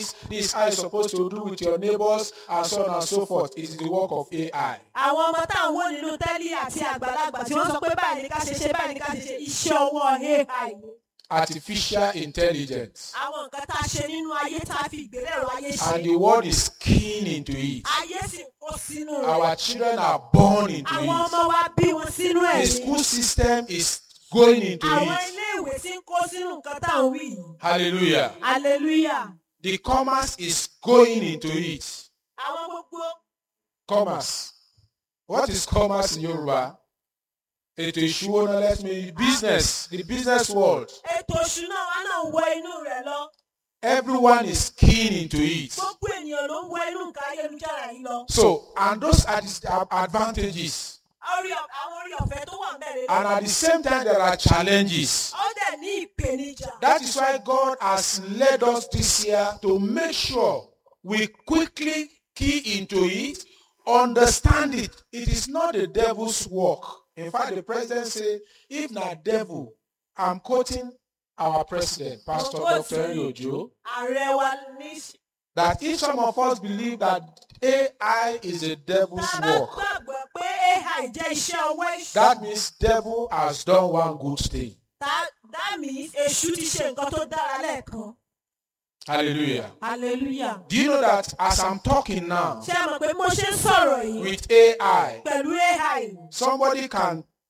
this is how you're supposed to do with your neighbors, and so on and so forth. It's the work of AI. Àwọn ọmọ táwọn wò nínú tẹ́lí àti àgbàlagbà tí wọ́n sọ pé báyìí ni ká ṣe ṣe báyìí ni ká ṣe ṣe iṣẹ́ ọwọ́ AI ni. Artificial intelligence. Àwọn nǹkan tá a ṣe nínú ayé tá a fi ìgbélẹ̀rọ ayé ṣe. And the world is keen into it. Ayé sì kó sínú rẹ̀. Our children are born into Àwọn it. ọmọ wa bí wọn sínú ẹ̀ The ni. school system is going into Àwọn it. ilé ìwé tí ń kó sínú nǹkan tá à ń wí yìí. Hallelujah. Hallelujah. The commerce is going into it. Àwọn gbogbo. Commerce. What is commerce in Yoruba? Ètò ìṣúná, let me business, the business world. Ètò ìṣúná wa náà wọ inú rẹ̀ lọ. Everyone is keen into it. Gbogbo ènìyàn ló ń wọ inú nǹkan ayélujára yìí lọ. So, and those are the advantages. Àwọn orí ọ̀fẹ́ tó wà ń bẹ̀rẹ̀ And at the same time, there are challenges. Ó dẹ̀ ní ìpèníjà. That is why God has led us this year to make sure we quickly key into it, understand it. It is not the devil's work. In fact, the president said, if not devil, I'm quoting our president, Pastor Dr. Ojo, Ààrẹ wa ní. that if some of us believe that AI is the devil's work, Gbàgbọ́ pé AI jẹ́ iṣẹ́ ọwọ́ èṣù. that means devil has done one good thing. That means èṣù ti ṣe nǹkan tó dára lẹ́ẹ̀kan. Hallelujah. Hallelujah. Do you know that as I'm talking now Ṣé ẹ mọ̀ pé mo ṣe ń sọ̀rọ̀ yìí with AI, pẹ̀lú AI? somebody can